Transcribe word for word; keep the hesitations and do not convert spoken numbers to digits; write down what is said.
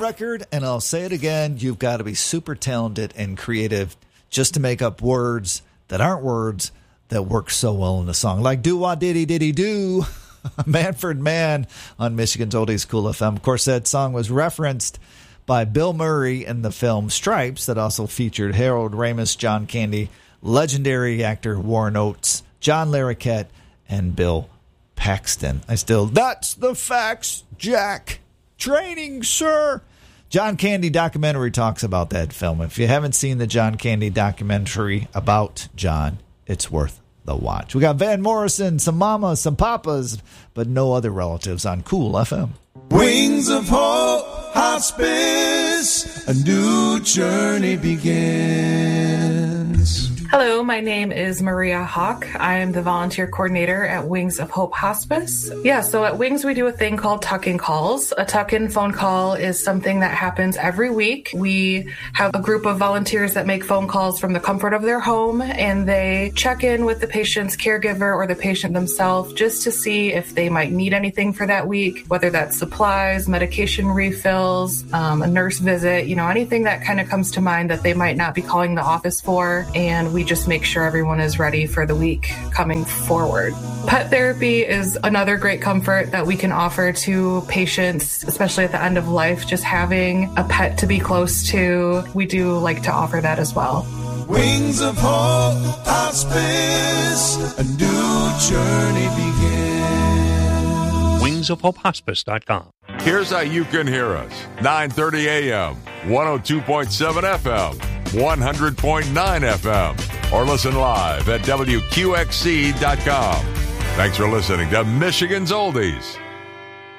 record, and I'll say it again, you've got to be super talented and creative just to make up words that aren't words that work so well in the song. Like do-wah-diddy-diddy-do, Manfred Mann on Michigan's Oldies Cool F M. Of course, that song was referenced by Bill Murray in the film Stripes that also featured Harold Ramis, John Candy, legendary actor Warren Oates, John Larroquette, and Bill Paxton. I still, that's the facts, Jack. Training, sir. John Candy documentary talks about that film. If you haven't seen the John Candy documentary about John, it's worth the watch. We got Van Morrison, some mamas, some papas, but no other relatives on Cool F M. Wings of Hope Hospice, a new journey begins. Hello, my name is Maria Hawk. I am the volunteer coordinator at Wings of Hope Hospice. Yeah, so at Wings we do a thing called tuck-in calls. A tuck-in phone call is something that happens every week. We have a group of volunteers that make phone calls from the comfort of their home, and they check in with the patient's caregiver or the patient themselves just to see if they might need anything for that week, whether that's supplies, medication refills, um, a nurse visit, you know, anything that kind of comes to mind that they might not be calling the office for, and we just make sure everyone is ready for the week coming forward. Pet therapy is another great comfort that we can offer to patients, especially at the end of life, just having a pet to be close to. We do like to offer that as well. Wings of Hope Hospice, a new journey begins. wings of hope hospice dot com. Here's how you can hear us. nine thirty a.m., one oh two point seven F M, one hundred point nine F M, or listen live at W Q X C dot com. Thanks for listening to Michigan's Oldies.